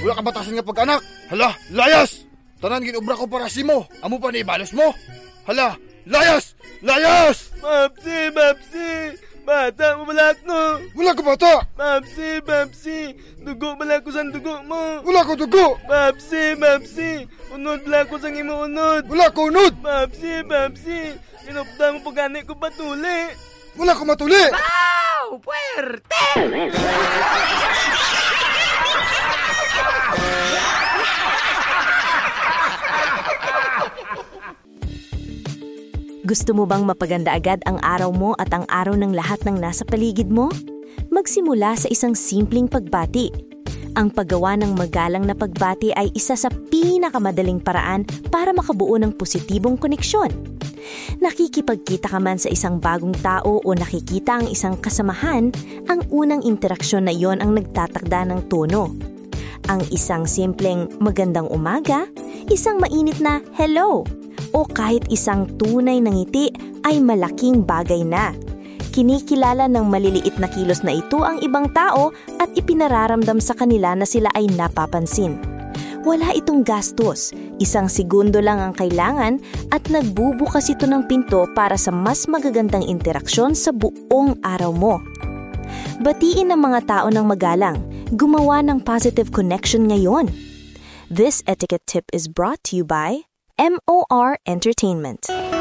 Wala ka batasan nga pag-anak. Hala, layas! Tanan ginubra ko para si mo. Amo pa ni ibalos mo. Hala, layas! Layas! Mapsi! Bata mo bala ko. Wala ka bata! Mapsi! Dugo bala ko sa dugo mo. Wala ko dugo! Mapsi! Unod bala ko sa imo unod. Wala ko unod! Mapsi! Inupda mo pagani ko patuli. Wala ko matuli! Wow! Puwerte! Gusto mo bang mapaganda agad ang araw mo at ang araw ng lahat ng nasa paligid mo? Magsimula sa isang simpleng pagbati. Ang paggawa ng magalang na pagbati ay isa sa pinakamadaling paraan para makabuo ng positibong koneksyon. Nakikipagkita ka man sa isang bagong tao o nakikita ang isang kasamahan, ang unang interaksyon na iyon ang nagtatakda ng tono. Ang isang simpleng magandang umaga, isang mainit na hello, o kahit isang tunay na ngiti ay malaking bagay na. Kinikilala ng maliliit na kilos na ito ang ibang tao at ipinararamdam sa kanila na sila ay napapansin. Wala itong gastos, isang segundo lang ang kailangan at nagbubukas ito ng pinto para sa mas magagandang interaksyon sa buong araw mo. Batiin ang mga tao ng magalang, gumawa ng positive connection ngayon. This etiquette tip is brought to you by MOR Entertainment.